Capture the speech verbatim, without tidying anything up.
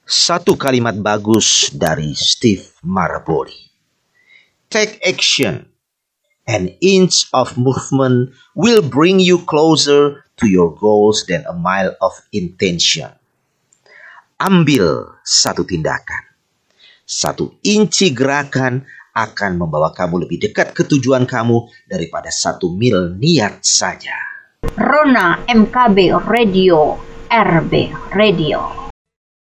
Satu kalimat bagus dari Steve Maraboli. Take action. An inch of movement will bring you closer to your goals than a mile of intention. Ambil satu tindakan. Satu inci gerakan akan membawa kamu lebih dekat ke tujuan kamu daripada satu mil niat saja. Rona M K B Radio, R B Radio.